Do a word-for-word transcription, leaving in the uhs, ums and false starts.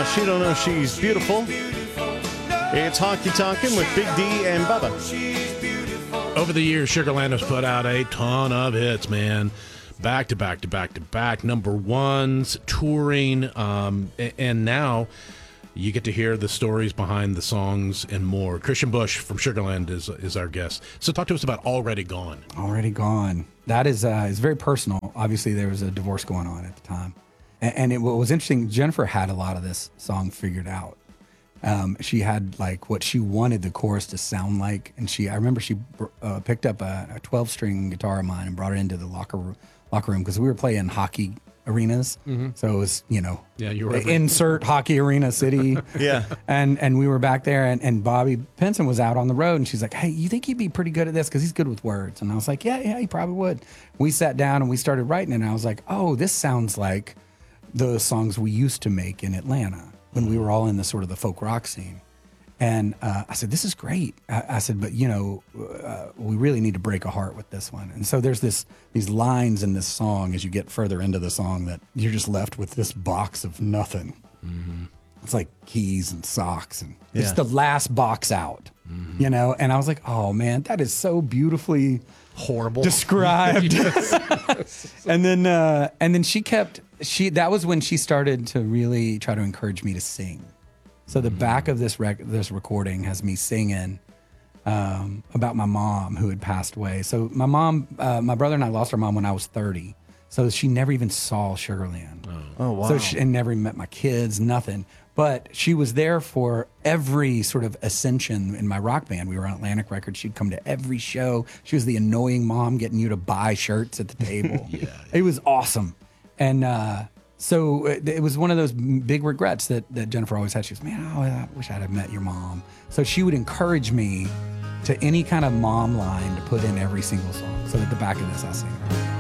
She Don't Know She's Beautiful. It's Honky Tonkin' with Big D and Bubba. Over the years, Sugarland has put out a ton of hits, man. Back to back to back to back. Number ones, touring, um, and now you get to hear the stories behind the songs and more. Christian Bush from Sugarland is is our guest. So talk to us about Already Gone. Already Gone. That is uh, is very personal. Obviously, there was a divorce going on at the time. And, and it, what was interesting, Jennifer had a lot of this song figured out. Um, she had like what she wanted the chorus to sound like. And she, I remember she uh, picked up a twelve string guitar of mine and brought it into the locker room locker room because we were playing hockey arenas. Mm-hmm. So it was, you know, yeah, you were insert hockey arena city. Yeah. And and we were back there and, and Bobby Pinson was out on the road and she's like, hey, you think he'd be pretty good at this? Because he's good with words. And I was like, yeah, yeah, he probably would. We sat down and we started writing it and I was like, oh, this sounds like the songs we used to make in Atlanta when we were all in the sort of the folk rock scene. And uh, I said, this is great. I, I said, but you know, uh, we really need to break a heart with this one. And so there's this these lines in this song as you get further into the song that you're just left with this box of nothing. Mm-hmm. It's like keys and socks and yeah. It's the last box out, mm-hmm. you know? And I was like, oh man, that is so beautifully horrible described. and then, uh, and then she kept, she, that was when she started to really try to encourage me to sing. So the back of this rec- this recording has me singing um, about my mom who had passed away. So my mom, uh, my brother and I lost our mom when I was thirty. So she never even saw Sugarland. Oh, oh wow. So she, and never met my kids, nothing. But she was there for every sort of ascension in my rock band. We were on Atlantic Records. She'd come to every show. She was the annoying mom getting you to buy shirts at the table. yeah, yeah. It was awesome. And, uh, So it, it was one of those big regrets that, that Jennifer always had. She goes, man, oh, I wish I'd have met your mom. So she would encourage me to any kind of mom line to put in every single song. So at the back of this, I sing.